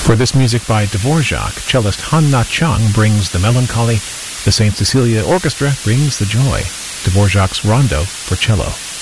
For this music by Dvorak, cellist Han Na-chung brings the melancholy, the St. Cecilia Orchestra brings the joy. Dvorak's Rondo for cello.